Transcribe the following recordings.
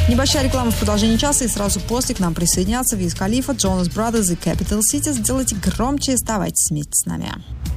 Небольшая реклама в продолжении часа, и сразу после к нам присоединятся Wiz Khalifa, Jonas Brothers и Capital Cities. Сделайте громче, оставайтесь вместе с нами.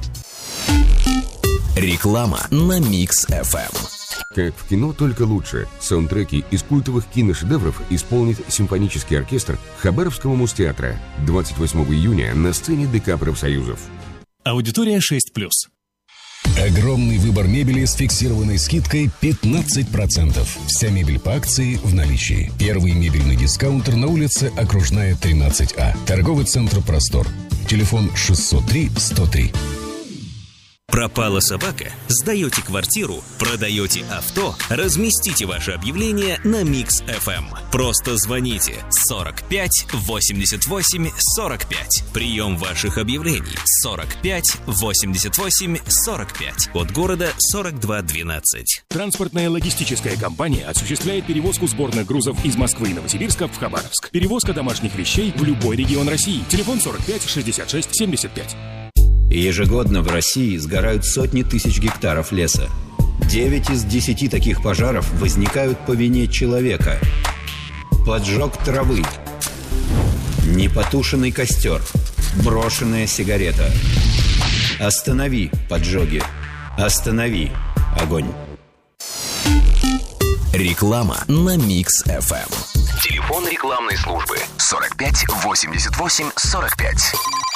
Реклама на Mix FM. Как в кино, только лучше. Саундтреки из культовых киношедевров исполнит симфонический оркестр Хабаровского мустеатра 28 июня на сцене ДК профсоюзов. Аудитория 6+. Огромный выбор мебели с фиксированной скидкой 15%. Вся мебель по акции в наличии. Первый мебельный дискаунтер на улице Окружная, 13А. Торговый центр «Простор». Телефон 603-103. Пропала собака? Сдаете квартиру? Продаете авто? Разместите ваше объявление на Mix FM. Просто звоните 45 88 45. Прием ваших объявлений 45 88 45. От города 4212. Транспортная логистическая компания осуществляет перевозку сборных грузов из Москвы и Новосибирска в Хабаровск. Перевозка домашних вещей в любой регион России. Телефон 45 66 75. Ежегодно в России сгорают сотни тысяч гектаров леса. 9 из 10 таких пожаров возникают по вине человека. Поджог травы, непотушенный костер, брошенная сигарета. Останови поджоги. Останови огонь. Реклама на Mix FM. Телефон рекламной службы 45 88 45.